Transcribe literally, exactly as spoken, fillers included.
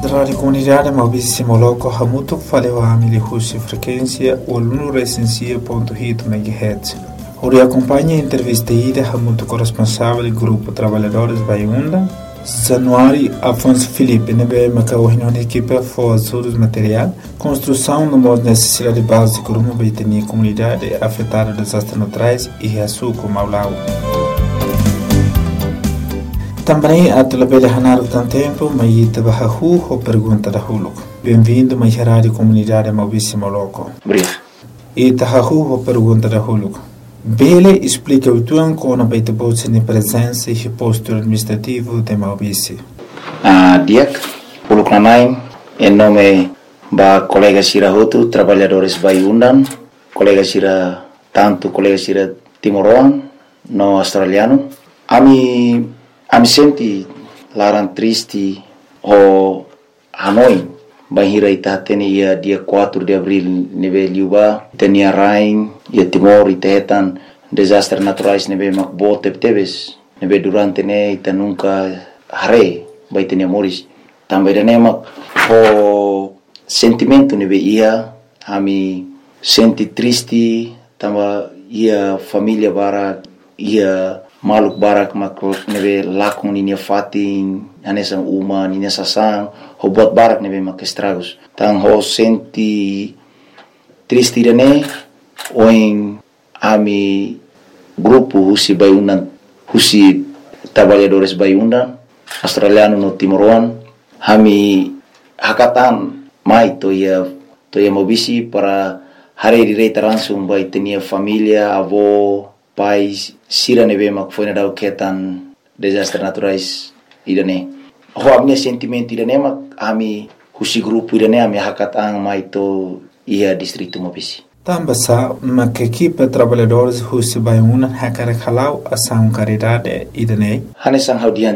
Rádio Comunidade Maurício Moloco Hamuto falou a Amília Russi frequência oluno recensia ponto oito megahertz. Ori acompanha a entrevista ida Hamuto corresponsável do grupo Trabalhadores Baiunda. Januário Afonso Felipe nebe macau reunião de equipe for ajudos material, construção no modo necessidade básica rumo baitania comunidade afetada desastres naturais e reaçuco Maulau. Também a telebele hanar tan tempo mai tabahu ou pergunta da huluco. Bem-vindo mai rádio comunidade Maurício Moloco. Obrigado. E tabahu ou pergunta da huluco. Bele explica o tuan com a baita bolsa de presença e posto administrativo de Maurício. Ah, diak, huluco nanai, em nome ba colega Sira Hotu, trabalhadores Baiundan, colega Sira tanto colega Sira Timoroan, no australiano. Ami Ami senti larang triste o Hanoi bahira ita teni ia dia quatro de abril nebe liuba tenia rain ia Timor itetan desastres naturais nebe makbo tebtebes nebe durante ne ita nunca hare bai tenia moris também ne mak o sentimento nebe ia ami senti triste tamba ia família bara ia maluk barak makro nebe lakung ninia fatin anesang uma ninia sasang ho buat barak nebe mak estragos tang ho senti triste dane oing ami grupo husi Baiundan husi trabalhadores Baiundan australiano no Timoroan hami hakatan mai to ia to ia mobisi para hari direita langsung bai tenia família avó pais Sira nebe mak foi na dau ketan desastres naturais idane ho amne sentimento idane mak ami husi grupo idane ami hakatang mai to ia distrito Mobisi. Tambasa mak equipe trabalhadores husi Baiundan hakara khalau asam caridade idane hanesang haudian